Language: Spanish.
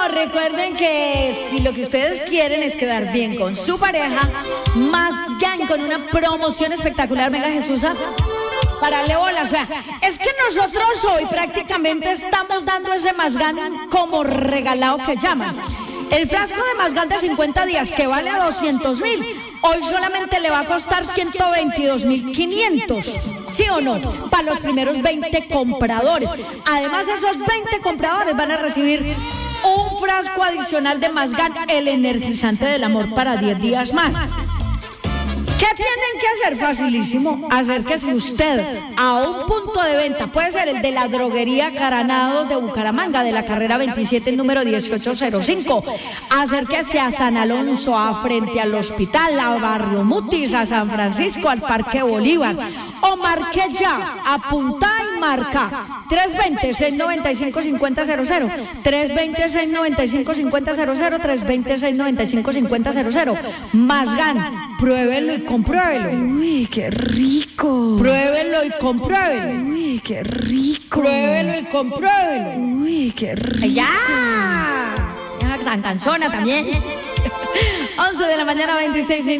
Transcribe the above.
recuerden que si lo que ustedes quieren es quedar bien con su pareja, Mazgan con una promoción espectacular. Venga, Jesús, parale bolas. O sea, es que nosotros hoy prácticamente estamos dando ese Mazgan como regalado que llaman. El frasco de Mazgan de 50 días que vale 200.000, hoy solamente le va a costar 122.500, ¿sí o no? Para los primeros 20 compradores. Además, esos 20 compradores van a recibir un frasco adicional de Mazgan, el energizante del amor, para 10 días más. ¿Qué tienen que hacer? Facilísimo. Acérquese usted a un punto de venta. Puede ser el de la droguería Caranado de Bucaramanga, de la carrera 27, número 1805. Acérquese a San Alonso, a frente al hospital, a Barrio Mutis, a San Francisco, al Parque Bolívar. O marque ya, apunta y marca. 320-695-5000. 320-695-5000. 320-695-5000. Mazgan, pruébelo y compruébelo. Uy, qué rico. Pruébelo y compruébelo. Uy, qué rico. Pruébelo y compruébelo. Uy, qué rico. ¡Ya! Tan cansona también. 11 de la mañana, 26 minutos.